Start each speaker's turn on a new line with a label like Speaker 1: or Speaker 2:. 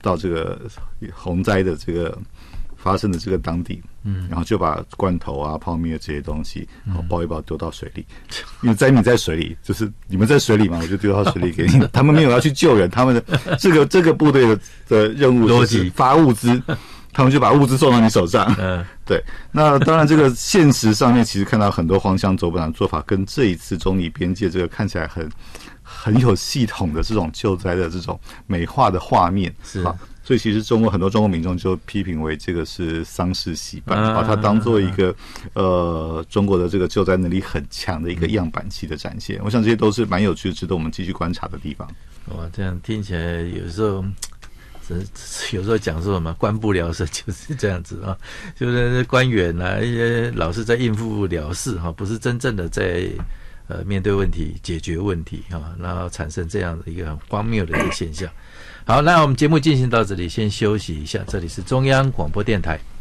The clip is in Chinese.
Speaker 1: 到这个洪灾的这个发生的这个当地，然后就把罐头啊、泡面这些东西，包一包丢到水里，因为灾民在水里，就是你们在水里嘛，我就丢到水里给你。他们没有要去救人，他们的这个部队的任务就是发物资，他们就把物资送到你手上。对。那当然，这个现实上面其实看到很多荒腔走板的做法，跟这一次中尼边界这个看起来很有系统的这种救灾的这种美化的画面
Speaker 2: 是。
Speaker 1: 所以其实很多中国民众就批评为这个是丧事喜办，把它当做一个中国的这个救灾能力很强的一个样板戏的展现。我想这些都是蛮有趣的，值得我们继续观察的地方。
Speaker 2: 哇，这样听起来有时候讲说什么官不聊生就是这样子啊，就是官员啊一些老是在应付了事哈，不是真正的在面对问题解决问题哈，然后产生这样的一个很荒谬的一个现象。好，那我们节目进行到这里，先休息一下。这里是中央广播电台